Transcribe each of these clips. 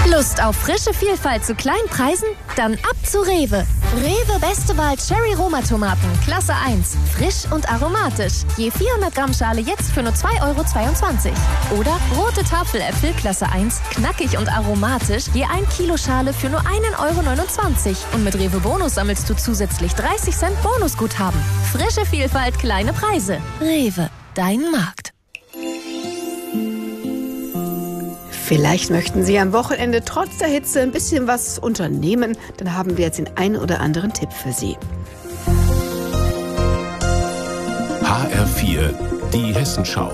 Lust auf frische Vielfalt zu kleinen Preisen? Dann ab zu Rewe. Rewe Beste Wahl Cherry Roma Tomaten, Klasse 1. Frisch und aromatisch. Je 400 Gramm Schale jetzt für nur 2,22 €. Oder rote Tafeläpfel, Klasse 1. Knackig und aromatisch. Je 1 Kilo Schale für nur 1,29 €. Und mit Rewe Bonus sammelst du zusätzlich 30 Cent Bonusguthaben. Frische Vielfalt, kleine Preise. Rewe, dein Markt. Vielleicht möchten Sie am Wochenende trotz der Hitze ein bisschen was unternehmen. Dann haben wir jetzt den einen oder anderen Tipp für Sie. HR4, die Hessenschau.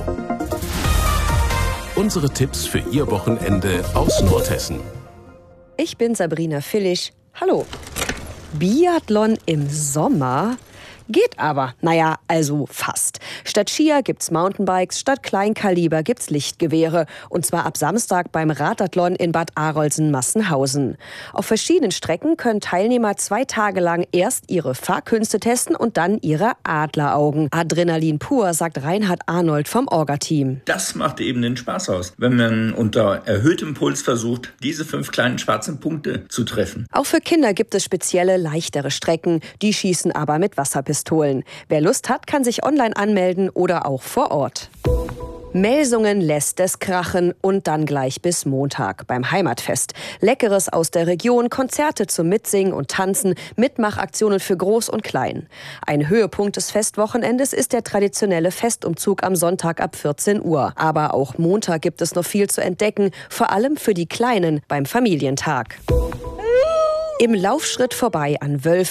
Unsere Tipps für Ihr Wochenende aus Nordhessen. Ich bin Sabrina Villig. Hallo. Biathlon im Sommer? Geht aber. Naja, also fast. Statt Skier gibt's Mountainbikes, statt Kleinkaliber gibt's Lichtgewehre. Und zwar ab Samstag beim Radathlon in Bad Arolsen-Massenhausen. Auf verschiedenen Strecken können Teilnehmer 2 Tage lang erst ihre Fahrkünste testen und dann ihre Adleraugen. Adrenalin pur, sagt Reinhard Arnold vom Orga-Team. Das macht eben den Spaß aus, wenn man unter erhöhtem Puls versucht, diese 5 kleinen schwarzen Punkte zu treffen. Auch für Kinder gibt es spezielle, leichtere Strecken. Die schießen aber mit Wasserpistolen. Wer Lust hat, kann sich online anmelden oder auch vor Ort. Melsungen lässt es krachen und dann gleich bis Montag beim Heimatfest. Leckeres aus der Region, Konzerte zum Mitsingen und Tanzen, Mitmachaktionen für Groß und Klein. Ein Höhepunkt des Festwochenendes ist der traditionelle Festumzug am Sonntag ab 14 Uhr. Aber auch Montag gibt es noch viel zu entdecken, vor allem für die Kleinen beim Familientag. Im Laufschritt vorbei an Wölfen